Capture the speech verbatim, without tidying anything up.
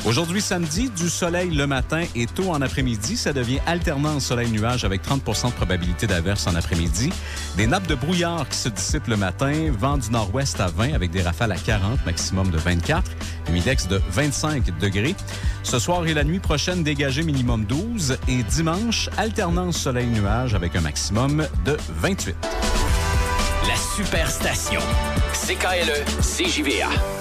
Aujourd'hui, samedi, du soleil le matin et tôt en après-midi. Ça devient alternant soleil-nuage avec trente pour cent de probabilité d'averse en après-midi. Des nappes de brouillard qui se dissipent le matin. Vent du nord-ouest à vingt avec des rafales à quarante, maximum de vingt-quatre. Humidex de vingt-cinq degrés. Ce soir et la nuit prochaine, dégagé minimum douze. Et dimanche, alternance soleil-nuage avec un maximum de vingt-huit. La Superstation. C K L E C J V A.